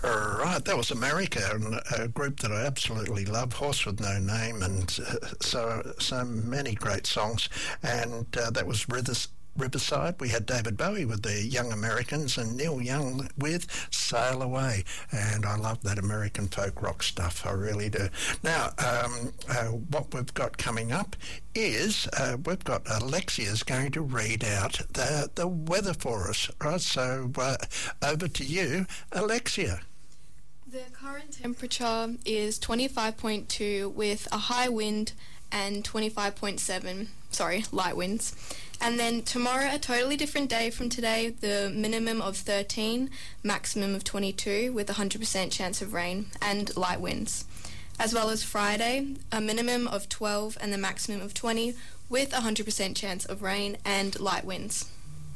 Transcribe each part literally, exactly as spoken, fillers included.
Right, that was America, and a group that I absolutely love, Horse with No Name, and uh, so so many great songs. And uh, that was Rivers, Riverside. We had David Bowie with the Young Americans and Neil Young with Sail Away. And I love that American folk rock stuff, I really do. Now, um, uh, what we've got coming up is uh, we've got Alexia's going to read out the, the weather for us. Right, so uh, over to you, Alexia. The current temperature is twenty-five point two with a high wind and twenty-five point seven, sorry, light winds. And then tomorrow, a totally different day from today, the minimum of thirteen, maximum of twenty-two with a one hundred percent chance of rain and light winds. As well as Friday, a minimum of twelve and the maximum of twenty with a one hundred percent chance of rain and light winds.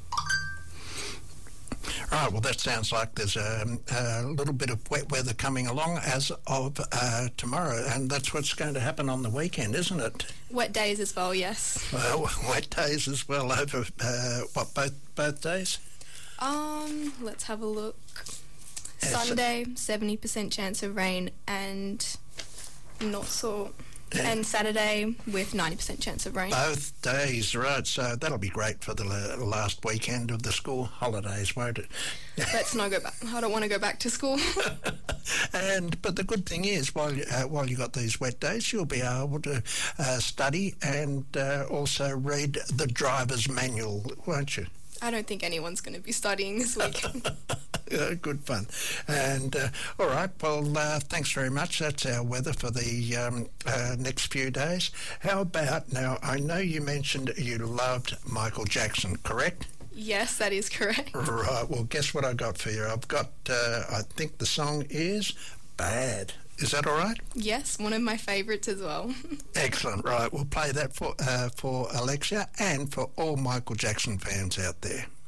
Right, well, that sounds like there's a, a little bit of wet weather coming along as of uh, tomorrow, and that's what's going to happen on the weekend, isn't it? Wet days as well, yes. Well, wet days as well over, uh, what, both both days? Um, let's have a look. Yes. Sunday, seventy percent chance of rain and not so... Yeah. And Saturday with ninety percent chance of rain. Both days, right. So that'll be great for the la- last weekend of the school holidays, won't it? Let's not go back. I don't want to go back to school. and But the good thing is, while you, uh, while you got these wet days, you'll be able to uh, study and uh, also read the driver's manual, won't you? I don't think anyone's going to be studying this weekend. Uh, good fun. And uh, all right, well, uh, thanks very much. That's our weather for the um, uh, next few days. How about now? I know you mentioned you loved Michael Jackson, correct? Yes, that is correct. Right. Well, guess what I got for you? I've got. Uh, I think the song is Bad. Is that all right? Yes, one of my favourites as well. Excellent. Right, we'll play that for uh, for Alexia and for all Michael Jackson fans out there.